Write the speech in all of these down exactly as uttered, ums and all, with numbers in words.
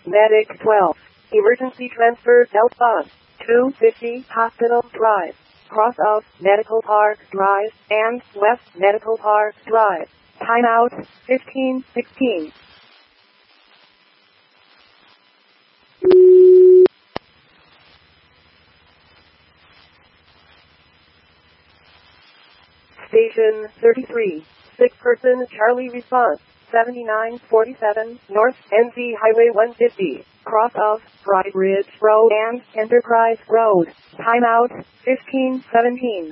Medic twelve. Emergency transfer southbound. two fifty Hospital Drive. Cross of Medical Park Drive and West Medical Park Drive. Timeout fifteen sixteen. Station thirty-three. Sick person Charlie response. seventy-nine forty-seven North N Z Highway one fifty. Cross of Bright Ridge Road and Enterprise Road. Timeout fifteen seventeen.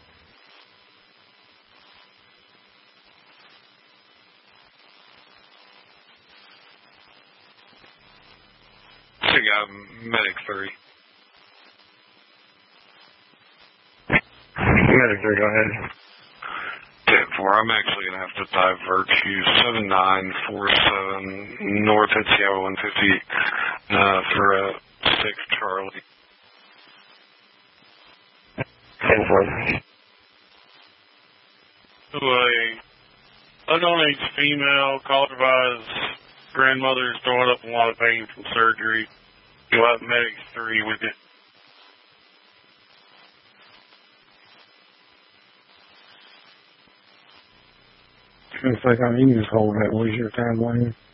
I got Medic three. Medic three, go ahead. ten four, I'm actually going to have to divert you seven nine four seven North at Seattle one fifty uh, for a six Charlie. ten four. A unknown age female called her by his grandmother's throwing up a lot of pain from surgery. You'll have Medic three with it. Looks like I mean, you can just hold that. What is your timeline?